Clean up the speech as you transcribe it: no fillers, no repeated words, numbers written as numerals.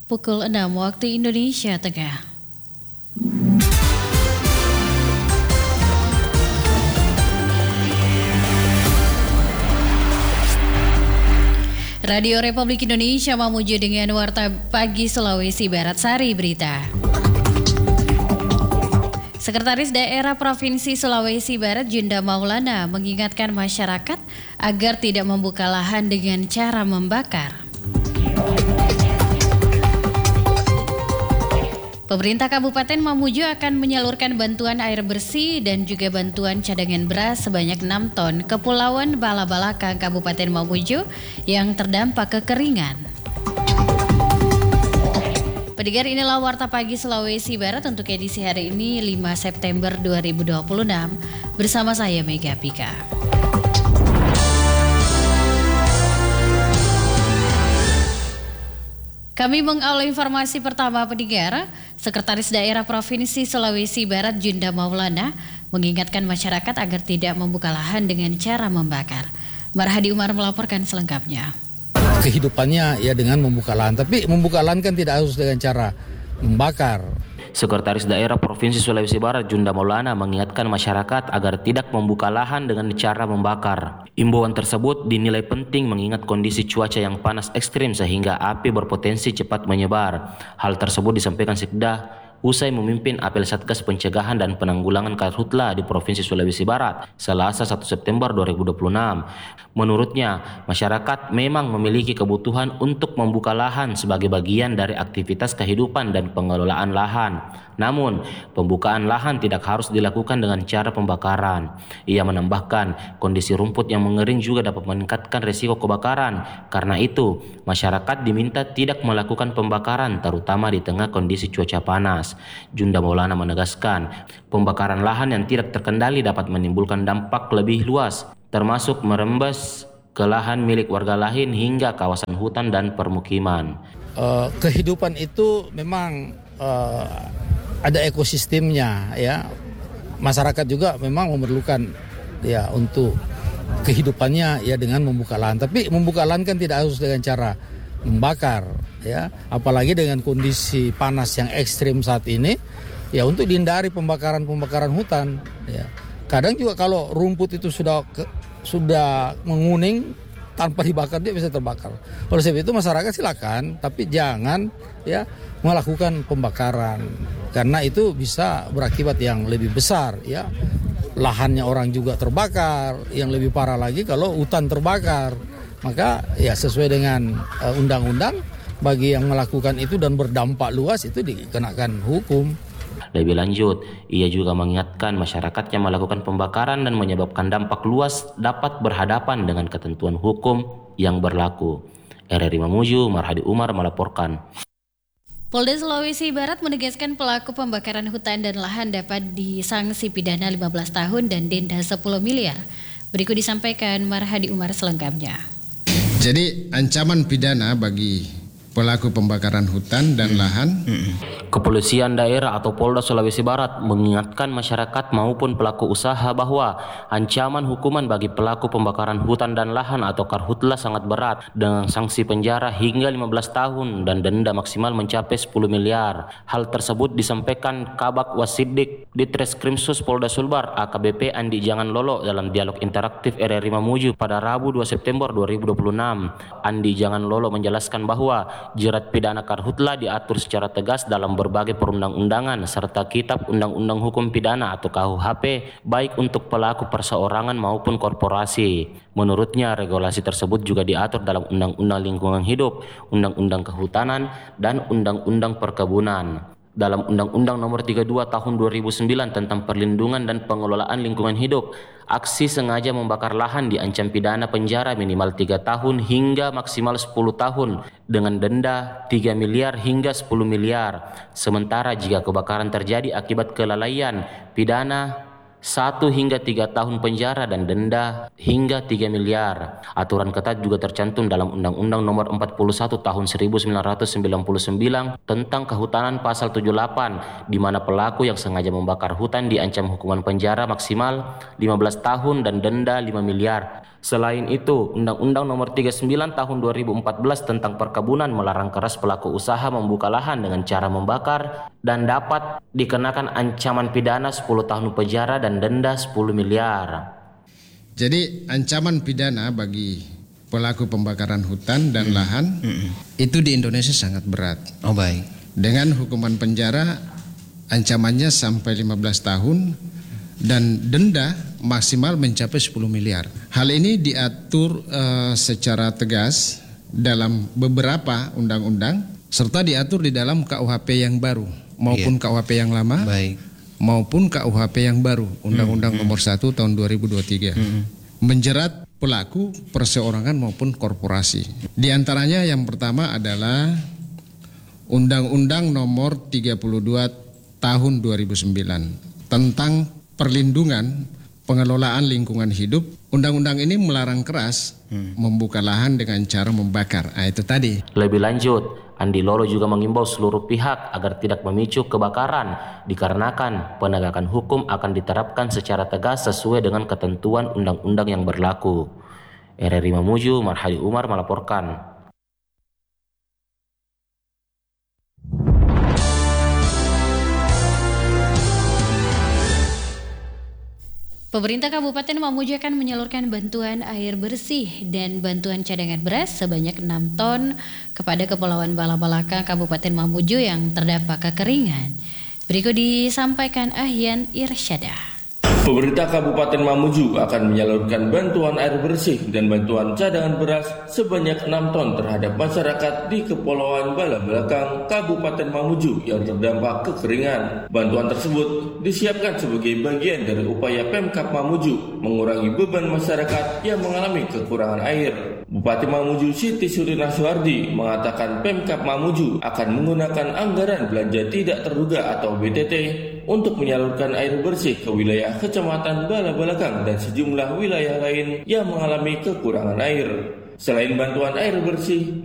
Pukul 6 waktu Indonesia Tengah. Radio Republik Indonesia Mamuju dengan Warta Pagi Sulawesi Barat Sari Berita. Sekretaris Daerah Provinsi Sulawesi Barat Junda Maulana mengingatkan masyarakat agar tidak membuka lahan dengan cara membakar. Pemerintah Kabupaten Mamuju akan menyalurkan bantuan air bersih dan juga bantuan cadangan beras sebanyak 6 ton ke Kepulauan Bala-Balakang Kabupaten Mamuju yang terdampak kekeringan. Pendengar, inilah Warta Pagi Sulawesi Barat untuk edisi hari ini 5 September 2026 bersama saya Mega Pika. Kami mengawali informasi pertama pendengar. Sekretaris Daerah Provinsi Sulawesi Barat Junda Maulana mengingatkan masyarakat agar tidak membuka lahan dengan cara membakar. Marhadi Umar melaporkan selengkapnya. Kehidupannya ya dengan membuka lahan, tapi membuka lahan kan tidak harus dengan cara membakar. Sekretaris Daerah Provinsi Sulawesi Barat Junda Maulana mengingatkan masyarakat agar tidak membuka lahan dengan cara membakar. Imbauan tersebut dinilai penting mengingat kondisi cuaca yang panas ekstrim sehingga api berpotensi cepat menyebar. Hal tersebut disampaikan Sekda usai memimpin apel Satgas Pencegahan dan Penanggulangan Karhutla di Provinsi Sulawesi Barat, Selasa 1 September 2026. Menurutnya, masyarakat memang memiliki kebutuhan untuk membuka lahan sebagai bagian dari aktivitas kehidupan dan pengelolaan lahan. Namun, pembukaan lahan tidak harus dilakukan dengan cara pembakaran. Ia menambahkan, kondisi rumput yang mengering juga dapat meningkatkan risiko kebakaran. Karena itu, masyarakat diminta tidak melakukan pembakaran terutama di tengah kondisi cuaca panas. Junda Maulana menegaskan, pembakaran lahan yang tidak terkendali dapat menimbulkan dampak lebih luas, termasuk merembes ke lahan milik warga lain hingga kawasan hutan dan permukiman. Kehidupan itu memang ada ekosistemnya, ya. Masyarakat juga memang memerlukan ya untuk kehidupannya ya dengan membuka lahan. Tapi membuka lahan kan tidak harus dengan cara membakar, ya. Apalagi dengan kondisi panas yang ekstrim saat ini, ya untuk dihindari pembakaran hutan, ya. Kadang juga kalau rumput itu sudah menguning tanpa dibakar dia bisa terbakar. Oleh sebab itu masyarakat silakan, tapi jangan ya melakukan pembakaran karena itu bisa berakibat yang lebih besar, ya. Lahannya orang juga terbakar, yang lebih parah lagi kalau hutan terbakar. Maka ya sesuai dengan undang-undang bagi yang melakukan itu dan berdampak luas itu dikenakan hukum. Lebih lanjut, ia juga mengingatkan masyarakat yang melakukan pembakaran dan menyebabkan dampak luas dapat berhadapan dengan ketentuan hukum yang berlaku. RRI Mamuju, Marhadi Umar melaporkan. Polda Sulawesi Barat menegaskan pelaku pembakaran hutan dan lahan dapat disanksi pidana 15 tahun dan denda 10 miliar. Berikut disampaikan Marhadi Umar selengkapnya. Jadi ancaman pidana bagi pelaku pembakaran hutan dan lahan. Kepolisian daerah atau Polda Sulawesi Barat mengingatkan masyarakat maupun pelaku usaha bahwa ancaman hukuman bagi pelaku pembakaran hutan dan lahan atau Karhutla sangat berat dengan sanksi penjara hingga 15 tahun dan denda maksimal mencapai 10 miliar. Hal tersebut disampaikan Kabak Wasidik di Treskrimsus Polda Sulbar AKBP Andi Jangan Lolo dalam dialog interaktif RRI Mamuju pada Rabu 2 September 2026. Andi Jangan Lolo menjelaskan bahwa jerat pidana Karhutla diatur secara tegas dalam berbagai perundang-undangan serta Kitab Undang-Undang Hukum Pidana atau KUHP baik untuk pelaku perseorangan maupun korporasi. Menurutnya regulasi tersebut juga diatur dalam Undang-Undang Lingkungan Hidup, Undang-Undang Kehutanan, dan Undang-Undang Perkebunan. Dalam Undang-Undang Nomor 32 Tahun 2009 tentang Perlindungan dan Pengelolaan Lingkungan Hidup, aksi sengaja membakar lahan diancam pidana penjara minimal 3 tahun hingga maksimal 10 tahun dengan denda 3 miliar hingga 10 miliar. Sementara jika kebakaran terjadi akibat kelalaian, pidana 1 hingga 3 tahun penjara dan denda hingga 3 miliar. Aturan ketat juga tercantum dalam Undang-Undang Nomor 41 Tahun 1999 tentang Kehutanan Pasal 78, di mana pelaku yang sengaja membakar hutan diancam hukuman penjara maksimal 15 tahun dan denda 5 miliar. Selain itu, Undang-Undang Nomor 39 Tahun 2014 tentang perkebunan melarang keras pelaku usaha membuka lahan dengan cara membakar dan dapat dikenakan ancaman pidana 10 tahun penjara dan denda 10 miliar. Jadi ancaman pidana bagi pelaku pembakaran hutan dan lahan itu di Indonesia sangat berat. Oh baik. Dengan hukuman penjara ancamannya sampai 15 tahun dan denda maksimal mencapai 10 miliar. Hal ini diatur secara tegas dalam beberapa undang-undang serta diatur di dalam KUHP yang baru maupun KUHP yang lama. Baik. Maupun KUHP yang baru, Undang-Undang Nomor 1 Tahun 2023, menjerat pelaku perseorangan maupun korporasi. Di antaranya yang pertama adalah Undang-Undang Nomor 32 Tahun 2009 tentang perlindungan pengelolaan lingkungan hidup. Undang-undang ini melarang keras membuka lahan dengan cara membakar. Itu tadi. Lebih lanjut, Andi Lolo juga mengimbau seluruh pihak agar tidak memicu kebakaran dikarenakan penegakan hukum akan diterapkan secara tegas sesuai dengan ketentuan undang-undang yang berlaku. RRI Mamuju, Marhadi Umar melaporkan. Pemerintah Kabupaten Mamuju akan menyalurkan bantuan air bersih dan bantuan cadangan beras sebanyak 6 ton kepada Kepulauan Bala-Balakang Kabupaten Mamuju yang terdampak kekeringan. Berikut disampaikan Ahyan Irsyadah. Pemerintah Kabupaten Mamuju akan menyalurkan bantuan air bersih dan bantuan cadangan beras sebanyak 6 ton terhadap masyarakat di Kepulauan Bala-Balakang, Kabupaten Mamuju yang terdampak kekeringan. Bantuan tersebut disiapkan sebagai bagian dari upaya Pemkab Mamuju mengurangi beban masyarakat yang mengalami kekurangan air. Bupati Mamuju Siti Surina Suhardi mengatakan Pemkab Mamuju akan menggunakan anggaran belanja tidak terduga atau BTT untuk menyalurkan air bersih ke wilayah Kecamatan Bala-Balakang dan sejumlah wilayah lain yang mengalami kekurangan air. Selain bantuan air bersih,